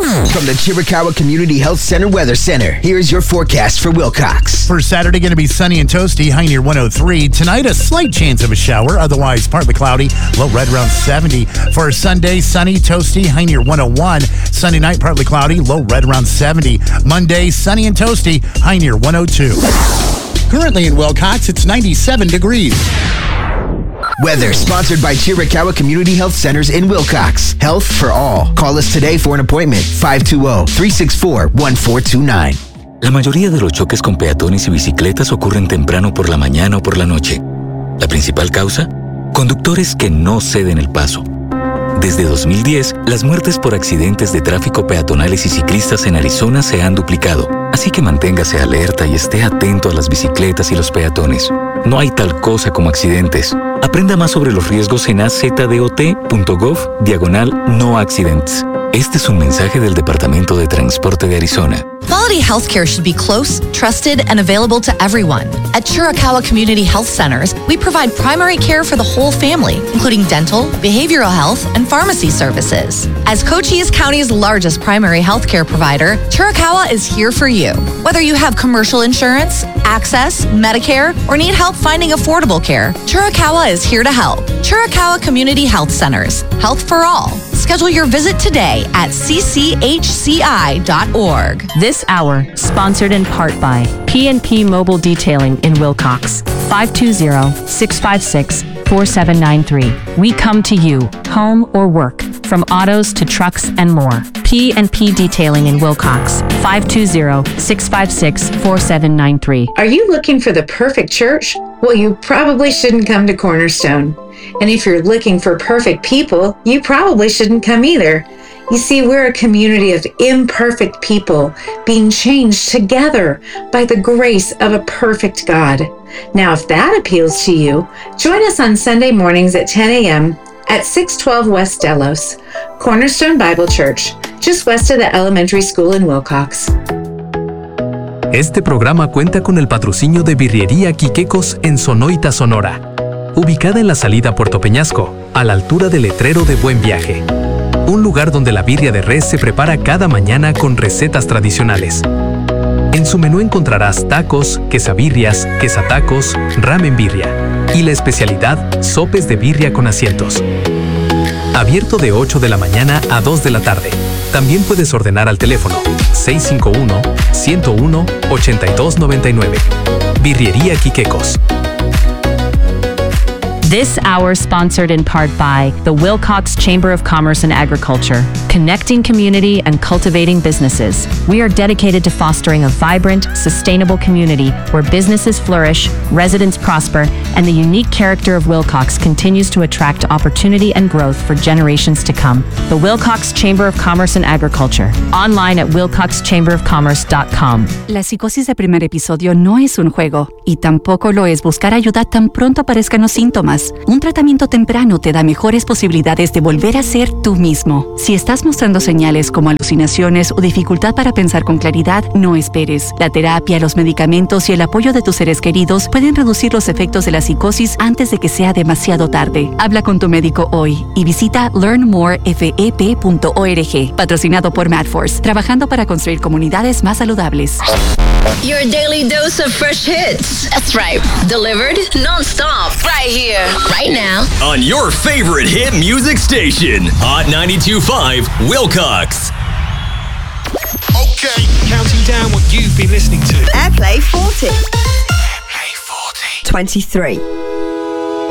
From the Chiricahua Community Health Center Weather Center, here's your forecast for Wilcox. For Saturday, going to be sunny and toasty, high near 103. Tonight, a slight chance of a shower, otherwise partly cloudy, low right around 70. For Sunday, sunny, toasty, high near 101. Sunday night, partly cloudy, low right around 70. Monday, sunny and toasty, high near 102. Currently in Wilcox, it's 97 degrees. Weather sponsored by Chiricahua Community Health Centers in Wilcox. Health for all. Call us today for an appointment. 520-364-1429. La mayoría de los choques con peatones y bicicletas ocurren temprano por la mañana o por la noche. La principal causa: conductores que no ceden el paso. Desde 2010, las muertes por accidentes de tráfico peatonales y ciclistas en Arizona se han duplicado. Así que manténgase alerta y esté atento a las bicicletas y los peatones. No hay tal cosa como accidentes. Aprenda más sobre los riesgos en azdot.gov/no accidents. Este es un mensaje del Departamento de Transporte de Arizona. Quality healthcare should be close, trusted, and available to everyone. At Chiricahua Community Health Centers, we provide primary care for the whole family, including dental, behavioral health, and pharmacy services. As Cochise County's largest primary healthcare provider, Chiricahua is here for you. Whether you have commercial insurance, access, Medicare, or need help finding affordable care, Chiricahua is here to help. Chiricahua Community Health Centers. Health for all. Schedule your visit today at cchci.org. This hour, sponsored in part by P&P Mobile Detailing in Wilcox, 520-656-4793. We come to you, home or work, from autos to trucks and more. P&P Detailing in Wilcox, 520-656-4793. Are you looking for the perfect church? Well, you probably shouldn't come to Cornerstone. And if you're looking for perfect people, you probably shouldn't come either. You see, we're a community of imperfect people being changed together by the grace of a perfect God. Now, if that appeals to you, join us on Sunday mornings at 10 a.m. at 612 West Delos, Cornerstone Bible Church, just west of the elementary school in Wilcox. Este programa cuenta con el patrocinio de Birrería Quiquecos en Sonoita, Sonora, ubicada en la salida a Puerto Peñasco, a la altura del letrero de Buen Viaje. Un lugar donde la birria de res se prepara cada mañana con recetas tradicionales. En su menú encontrarás tacos, quesabirrias, quesatacos, ramen birria y la especialidad, sopes de birria con asientos. Abierto de 8 de la mañana a 2 de la tarde. También puedes ordenar al teléfono 651-101-8299. Birrería Quiquecos. This hour sponsored in part by the Wilcox Chamber of Commerce and Agriculture, connecting community and cultivating businesses. We are dedicated to fostering a vibrant, sustainable community where businesses flourish, residents prosper, and the unique character of Wilcox continues to attract opportunity and growth for generations to come. The Wilcox Chamber of Commerce and Agriculture, online at wilcoxchamberofcommerce.com. La psicosis de primer episodio no es un juego, y tampoco lo es buscar ayuda tan pronto aparezcan los síntomas. Un tratamiento temprano te da mejores posibilidades de volver a ser tú mismo. Si estás mostrando señales como alucinaciones o dificultad para pensar con claridad, no esperes. La terapia, los medicamentos y el apoyo de tus seres queridos pueden reducir los efectos de la psicosis antes de que sea demasiado tarde. Habla con tu médico hoy y visita learnmorefep.org, patrocinado por MadForce, trabajando para construir comunidades más saludables. Your daily dose of fresh hits. That's right. Delivered non-stop. Right here. Right now. On your favorite hit music station. Hot 92.5 Wilcox. Okay. Counting down what you've been listening to. Airplay 40. Airplay 40. 23.